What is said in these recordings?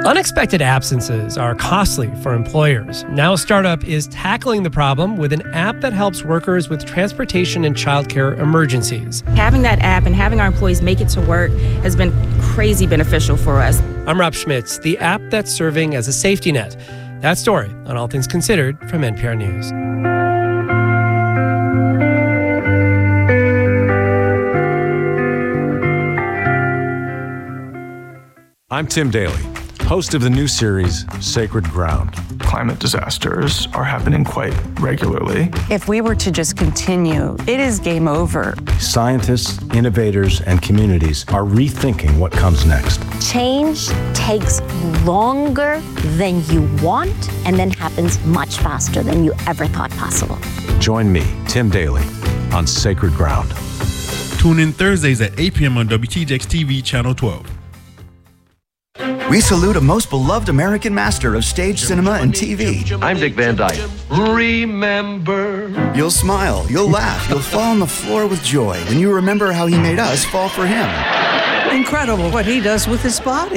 Unexpected absences are costly for employers. Now, a startup is tackling the problem with an app that helps workers with transportation and childcare emergencies. Having that app and having our employees make it to work has been crazy beneficial for us. I'm Rob Schmitz, the app that's serving as a safety net. That story on All Things Considered from NPR News. I'm Tim Daly, host of the new series, Sacred Ground. Climate disasters are happening quite regularly. If we were to just continue, it is game over. Scientists, innovators, and communities are rethinking what comes next. Change takes longer than you want and then happens much faster than you ever thought possible. Join me, Tim Daly, on Sacred Ground. Tune in Thursdays at 8 p.m. on WTJX TV, Channel 12. We salute a most beloved American master of stage, cinema, and TV. I'm Dick Van Dyke. Remember. You'll smile, you'll laugh, you'll fall on the floor with joy when you remember how he made us fall for him. Incredible what he does with his body.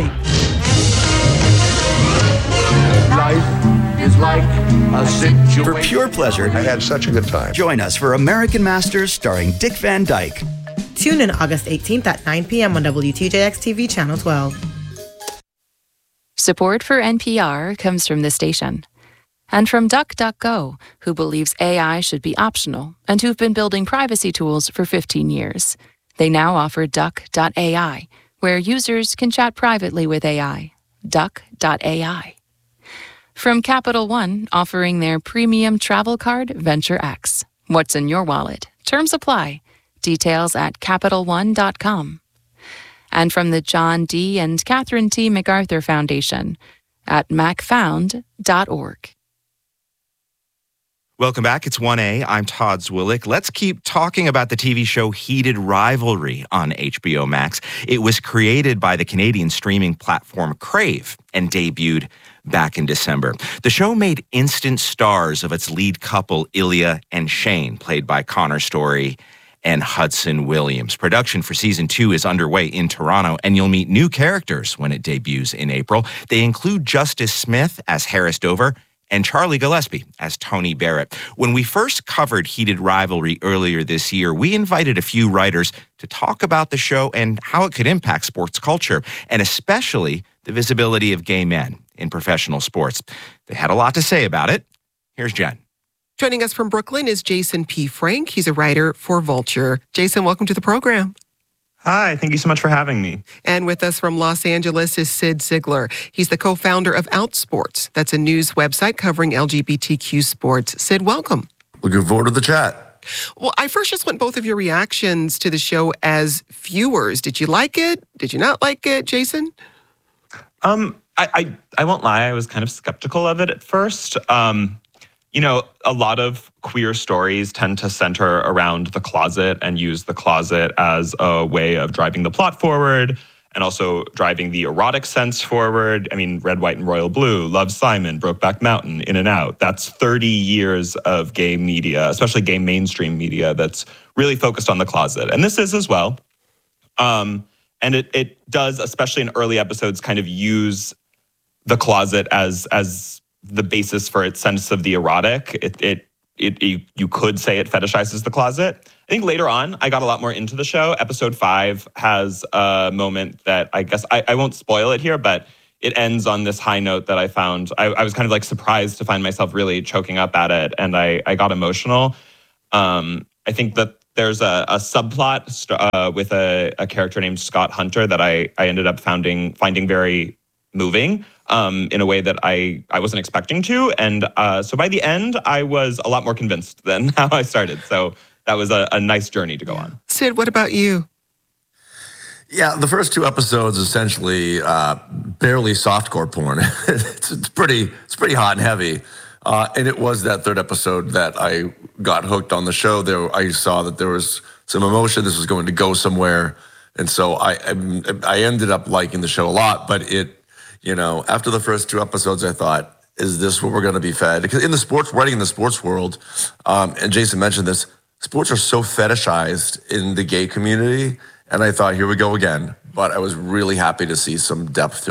Life is like a situation. For pure pleasure, I had such a good time. Join us for American Masters starring Dick Van Dyke. Tune in August 18th at 9 p.m. on WTJX TV, Channel 12. Support for NPR comes from the station and from DuckDuckGo, who believes AI should be optional and who've been building privacy tools for 15 years. They now offer Duck.ai, where users can chat privately with AI. Duck.ai. From Capital One, offering their premium travel card, Venture X. What's in your wallet? Terms apply. Details at CapitalOne.com. And from the John D. and Catherine T. MacArthur Foundation at macfound.org. Welcome back. It's 1A. I'm Todd Zwillich. Let's keep talking about the TV show Heated Rivalry on HBO Max. It was created by the Canadian streaming platform Crave and debuted back in December. The show made instant stars of its lead couple, Ilya and Shane, played by Connor Story and Hudson Williams. Production for season 2 is underway in Toronto, and you'll meet new characters when it debuts in April. They include Justice Smith as Harris Dover and Charlie Gillespie as Tony Barrett. When we first covered Heated Rivalry earlier this year, we invited a few writers to talk about the show and how it could impact sports culture, and especially the visibility of gay men in professional sports. They had a lot to say about it. Here's Jen. Joining us from Brooklyn is Jason P. Frank. He's a writer for Vulture. Jason, welcome to the program. Hi, thank you so much for having me. And with us from Los Angeles is Sid Ziegler. He's the co-founder of Outsports. That's a news website covering LGBTQ sports. Sid, welcome. Looking forward to the chat. Well, I first just want both of your reactions to the show as viewers. Did you like it? Did you not like it, Jason? I won't lie, I was kind of skeptical of it at first. You know, a lot of queer stories tend to center around the closet and use the closet as a way of driving the plot forward and also driving the erotic sense forward. I mean, Red, White, and Royal Blue, Love, Simon, Brokeback Mountain, In and Out. That's 30 years of gay media, especially gay mainstream media, that's really focused on the closet. And this is as well. And it does, especially in early episodes, kind of use the closet as the basis for its sense of the erotic. You could say it fetishizes the closet. I think later on, I got a lot more into the show. Episode 5 has a moment that I guess I won't spoil it here, but it ends on this high note that I found. I was kind of like surprised to find myself really choking up at it, and I got emotional. I think that there's a subplot with a character named Scott Hunter that I ended up finding very moving in a way that I wasn't expecting to. And so by the end, I was a lot more convinced than how I started. So that was a nice journey to go on. Sid, what about you? Yeah, the first 2 episodes essentially barely softcore porn. it's pretty hot and heavy. And it was that 3rd episode that I got hooked on the show. I saw that there was some emotion. This was going to go somewhere. And so I ended up liking the show a lot, but after the first 2 episodes, I thought, is this what we're going to be fed? Because in the sports, writing in the sports world, and Jason mentioned this, sports are so fetishized in the gay community. And I thought, here we go again. But I was really happy to see some depth to it.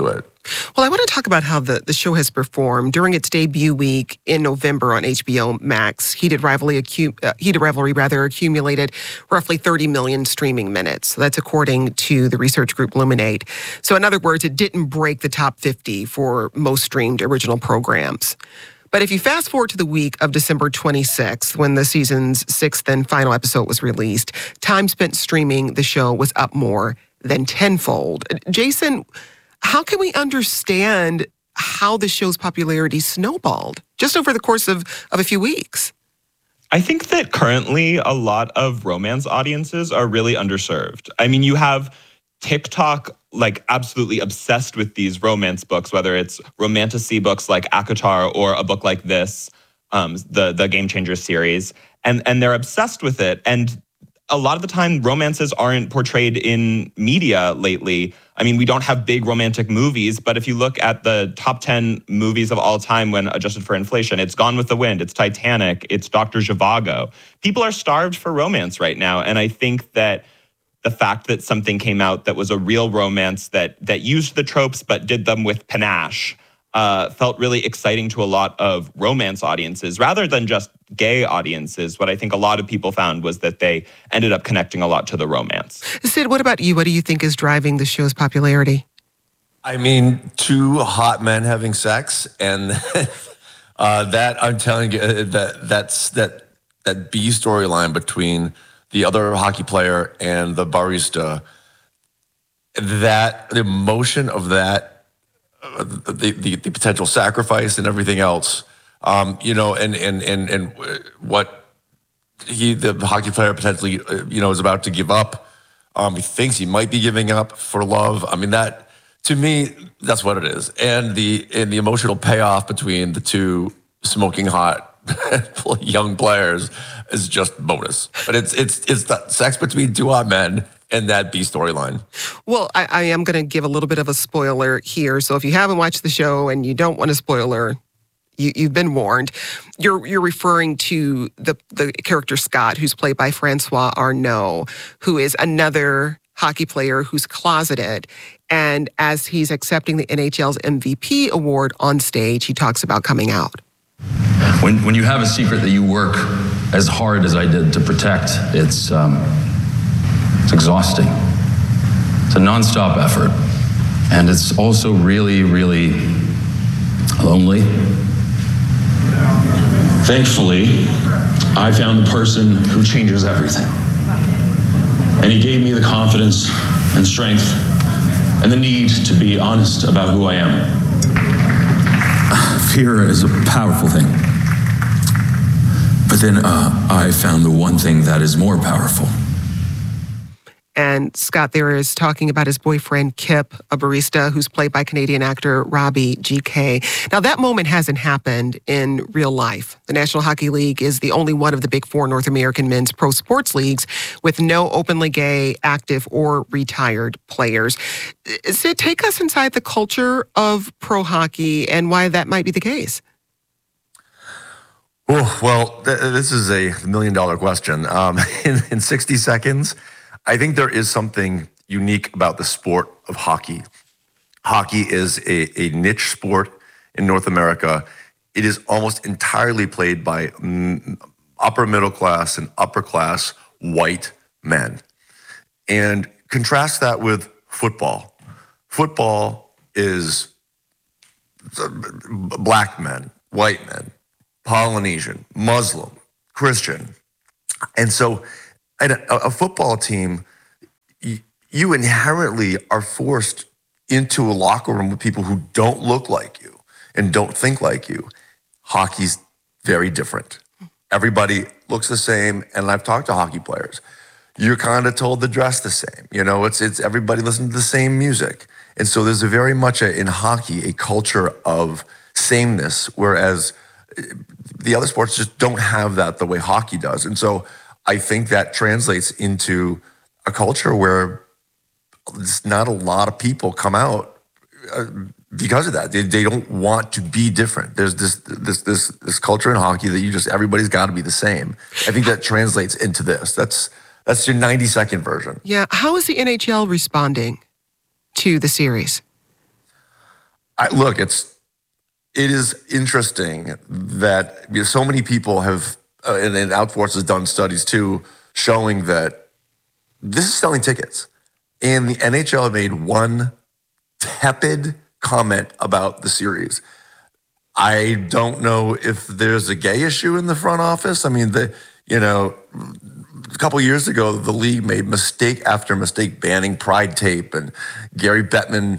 Well, I want to talk about how the show has performed. During its debut week in November on HBO Max, Heated Rivalry accumulated roughly 30 million streaming minutes. So that's according to the research group Luminate. So in other words, it didn't break the top 50 for most streamed original programs. But if you fast forward to the week of December 26th, when the season's 6th and final episode was released, time spent streaming the show was up more than tenfold. Jason, how can we understand how the show's popularity snowballed just over the course of a few weeks? I think that currently a lot of romance audiences are really underserved. I mean, you have TikTok like absolutely obsessed with these romance books, whether it's romantasy books like ACOTAR or a book like this, the Game Changers series, and they're obsessed with it. And a lot of the time, romances aren't portrayed in media lately. I mean, we don't have big romantic movies, but if you look at the top 10 movies of all time when adjusted for inflation, it's Gone with the Wind, it's Titanic, it's Dr. Zhivago. People are starved for romance right now, and I think that the fact that something came out that was a real romance that used the tropes but did them with panache felt really exciting to a lot of romance audiences rather than just gay audiences. What I think a lot of people found was that they ended up connecting a lot to the romance. Sid, what about you? What do you think is driving the show's popularity? I mean, two hot men having sex, and that I'm telling you, that B storyline between the other hockey player and the barista, that the emotion of that, the potential sacrifice and everything else, and what the hockey player potentially, is about to give up. He thinks he might be giving up for love. I mean, that, to me, that's what it is. And the emotional payoff between the two smoking hot young players is just bonus. But it's the sex between two hot men and that B storyline. Well, I am going to give a little bit of a spoiler here. So if you haven't watched the show and you don't want a spoiler, you've been warned. You're referring to the character Scott, who's played by Francois Arnault, who is another hockey player who's closeted. And as he's accepting the NHL's MVP award on stage, he talks about coming out. When you have a secret that you work as hard as I did to protect, it's exhausting. It's a nonstop effort. And it's also really, really lonely. Thankfully, I found the person who changes everything. And he gave me the confidence and strength and the need to be honest about who I am. Fear is a powerful thing. But then I found the one thing that is more powerful. And Scott there is talking about his boyfriend, Kip, a barista who's played by Canadian actor Robbie GK. Now, that moment hasn't happened in real life. The National Hockey League is the only one of the big four North American men's pro sports leagues with no openly gay, active, or retired players. Sid, take us inside the culture of pro hockey and why that might be the case. Oh, well, this is a $1 million question. In 60 seconds, I think there is something unique about the sport of hockey. Hockey is a niche sport in North America. It is almost entirely played by upper middle class and upper class white men. And contrast that with football. Football is black men, white men, Polynesian, Muslim, Christian. And so at a football team, you inherently are forced into a locker room with people who don't look like you and don't think like you. Hockey's very different. Everybody looks the same, and I've talked to hockey players. You're kind of told to dress the same. It's everybody listens to the same music. And so there's very much in hockey a culture of sameness, whereas the other sports just don't have that the way hockey does. And so I think that translates into a culture where not a lot of people come out because of that. They don't want to be different. There's this culture in hockey that everybody's got to be the same. I think that translates into this. That's your 90-second version. Yeah. How is the NHL responding to the series? Look, it is interesting that so many people have, and Outforce has done studies too, showing that this is selling tickets. And the NHL made one tepid comment about the series. I don't know if there's a gay issue in the front office. I mean, a couple years ago, the league made mistake after mistake banning Pride tape, and Gary Bettman,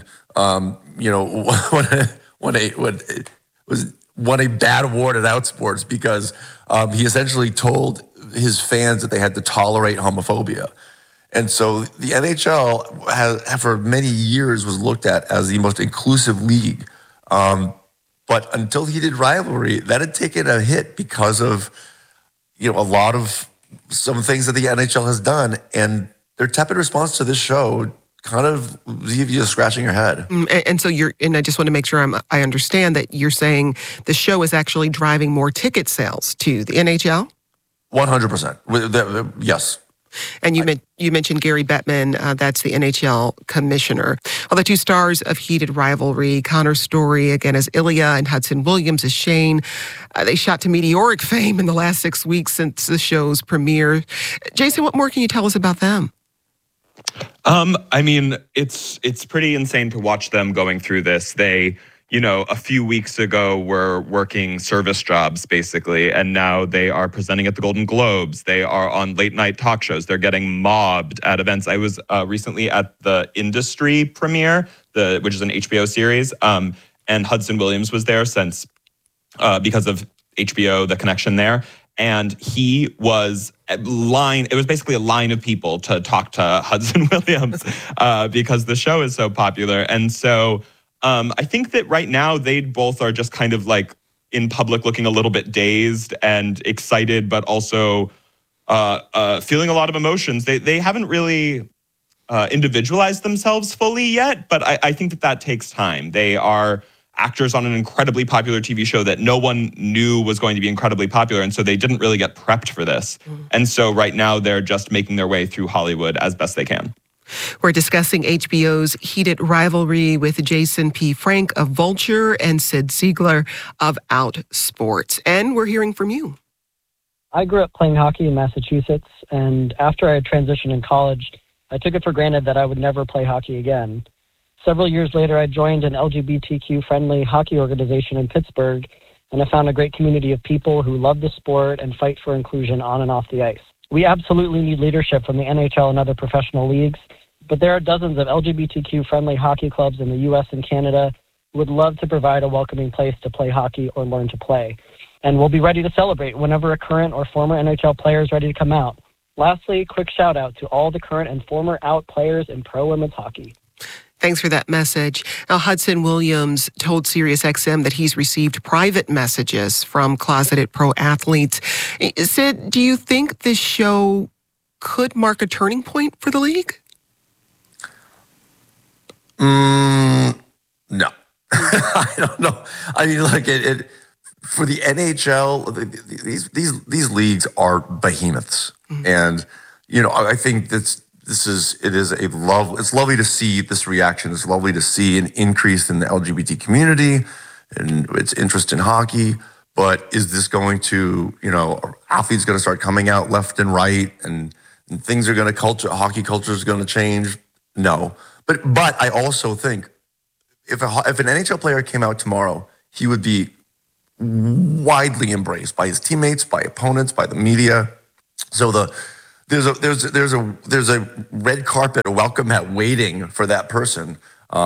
won a bad award at Outsports because he essentially told his fans that they had to tolerate homophobia. And so the NHL has, for many years, was looked at as the most inclusive league. But until Heated Rivalry, that had taken a hit because of, a lot of some things that the NHL has done. And their tepid response to this show kind of leave you scratching your head. And so I just want to make sure I understand that you're saying the show is actually driving more ticket sales to the NHL? 100%. Yes. And you mentioned Gary Bettman, that's the NHL commissioner. Well, the two stars of Heated Rivalry, Connor Story, again, as Ilya, and Hudson Williams as Shane, they shot to meteoric fame in the last 6 weeks since the show's premiere. Jason, what more can you tell us about them? I mean, it's pretty insane to watch them going through this. They, a few weeks ago were working service jobs, basically, and now they are presenting at the Golden Globes. They are on late night talk shows. They're getting mobbed at events. I was recently at the Industry premiere, which is an HBO series, and Hudson Williams was there because of HBO, the connection there. And he was it was basically a line of people to talk to Hudson Williams because the show is so popular. And so I think that right now they both are just kind of like in public looking a little bit dazed and excited, but also feeling a lot of emotions. They haven't really individualized themselves fully yet, but I think that takes time. They are actors on an incredibly popular TV show that no one knew was going to be incredibly popular, and so they didn't really get prepped for this. And so right now they're just making their way through Hollywood as best they can. We're discussing HBO's Heated Rivalry with Jason P. Frank of Vulture and Sid Siegler of Outsports. And we're hearing from you. I grew up playing hockey in Massachusetts, and after I had transitioned in college, I took it for granted that I would never play hockey again. Several years later, I joined an LGBTQ-friendly hockey organization in Pittsburgh, and I found a great community of people who love the sport and fight for inclusion on and off the ice. We absolutely need leadership from the NHL and other professional leagues, but there are dozens of LGBTQ-friendly hockey clubs in the U.S. and Canada who would love to provide a welcoming place to play hockey or learn to play. And we'll be ready to celebrate whenever a current or former NHL player is ready to come out. Lastly, quick shout-out to all the current and former out players in pro women's hockey. Thanks for that message. Now, Hudson Williams told SiriusXM that he's received private messages from closeted pro athletes. Sid, do you think this show could mark a turning point for the league? No. I don't know. I mean, like for the NHL, these leagues are behemoths, and I think it's lovely to see this reaction. It's lovely to see an increase in the LGBT community and its interest in hockey. But is this going to, athletes going to start coming out left and right, and things are going to hockey culture is going to change? No. But I also think if an NHL player came out tomorrow, he would be widely embraced by his teammates, by opponents, by the media. So there's a red carpet, a welcome mat waiting for that person.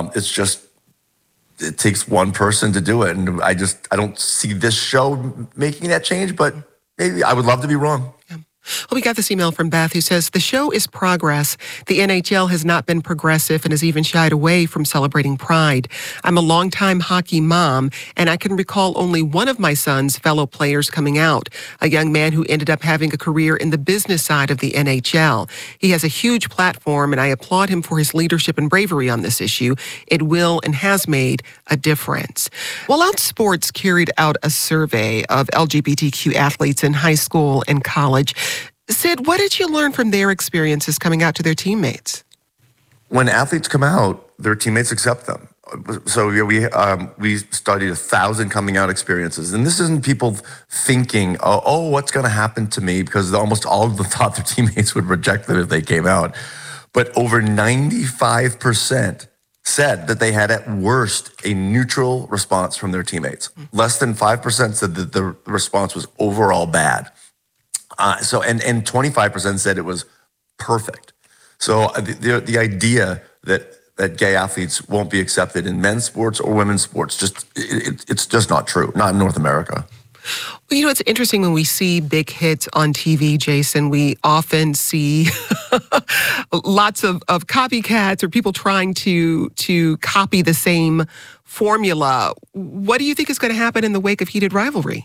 It takes one person to do it, and I don't see this show making that change. But maybe I would love to be wrong. Yeah. Well, we got this email from Beth who says, the show is progress. The NHL has not been progressive and has even shied away from celebrating Pride. I'm a longtime hockey mom, and I can recall only one of my son's fellow players coming out, a young man who ended up having a career in the business side of the NHL. He has a huge platform, and I applaud him for his leadership and bravery on this issue. It will and has made a difference. Well, Outsports carried out a survey of LGBTQ athletes in high school and college. Sid, what did you learn from their experiences coming out to their teammates? When athletes come out, their teammates accept them. we studied 1,000 coming out experiences, and this isn't people thinking, oh, what's going to happen to me, because almost all of them thought their teammates would reject them if they came out. But over 95% said that they had at worst a neutral response from their teammates. Less than 5% said that the response was overall bad. And 25% said it was perfect. So the idea that gay athletes won't be accepted in men's sports or women's sports, it's just not true, not in North America. Well, it's interesting when we see big hits on TV, Jason, we often see lots of copycats or people trying to copy the same formula. What do you think is going to happen in the wake of Heated Rivalry?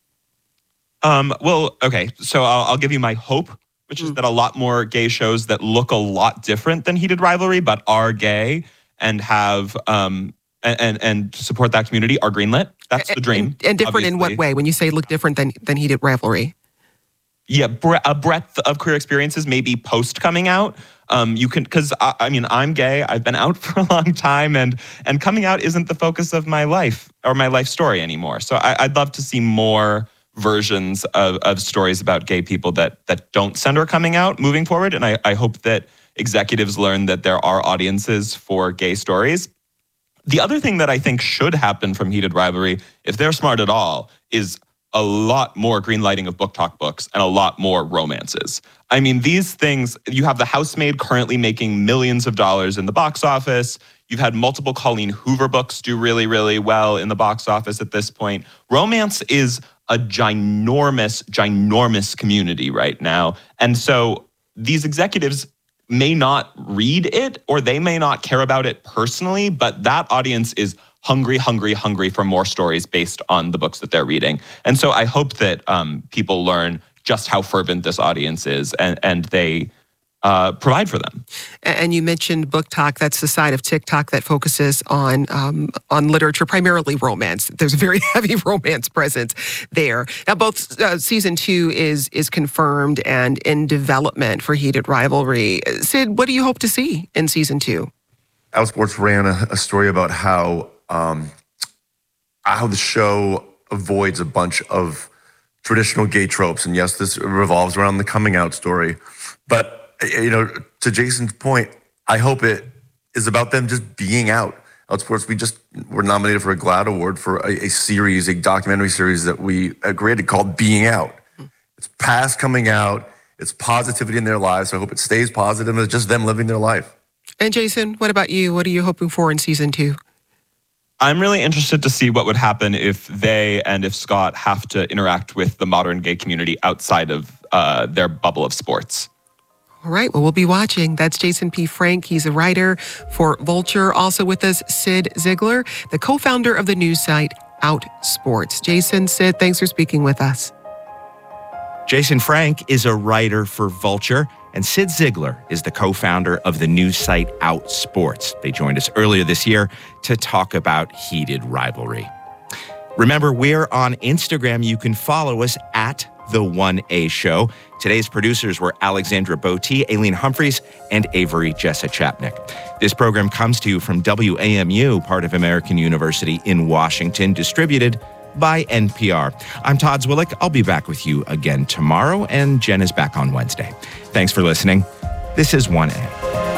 Well, okay, so I'll give you my hope, which is that a lot more gay shows that look a lot different than Heated Rivalry, but are gay and have and support that community are greenlit. That's the dream. And different obviously. In what way? When you say look different than Heated Rivalry? Yeah, a breadth of career experiences, maybe post coming out. You can, because I'm gay. I've been out for a long time, and coming out isn't the focus of my life or my life story anymore. So I'd love to see more versions of stories about gay people that don't center coming out moving forward. And I hope that executives learn that there are audiences for gay stories. The other thing that I think should happen from Heated Rivalry, if they're smart at all, is a lot more greenlighting of book talk books and a lot more romances. I mean, these things, you have The Housemaid currently making millions of dollars in the box office. You've had multiple Colleen Hoover books do really, really well in the box office at this point. Romance is a ginormous community right now. And so these executives may not read it or they may not care about it personally, but that audience is hungry for more stories based on the books that they're reading. And so I hope that people learn just how fervent this audience is and they provide for them. And you mentioned Book Talk. That's the side of TikTok that focuses on literature, primarily romance. There's a very heavy romance presence there. Now, both season 2 is confirmed and in development for Heated Rivalry. Sid, what do you hope to see in season 2? Outsports ran a story about how the show avoids a bunch of traditional gay tropes. And yes, this revolves around the coming out story. But to Jason's point, I hope it is about them just being out. Outsports, we just were nominated for a GLAAD Award for a series, a documentary series that we created called Being Out. It's past coming out. It's positivity in their lives. So I hope it stays positive. It's just them living their life. And Jason, what about you? What are you hoping for in season 2? I'm really interested to see what would happen if they and if Scott have to interact with the modern gay community outside of their bubble of sports. All right, well, we'll be watching. That's Jason P. Frank. He's a writer for Vulture. Also with us, Sid Ziegler, the co-founder of the news site Outsports. Jason, Sid, thanks for speaking with us. Jason Frank is a writer for Vulture, and Sid Ziegler is the co-founder of the news site Outsports. They joined us earlier this year to talk about Heated Rivalry. Remember, we're on Instagram. You can follow us at The 1A Show. Today's producers were Alexandra Botti, Aileen Humphreys, and Avery Jessa Chapnick. This program comes to you from WAMU, part of American University in Washington, distributed by NPR. I'm Todd Zwillich. I'll be back with you again tomorrow, and Jen is back on Wednesday. Thanks for listening. This is 1A.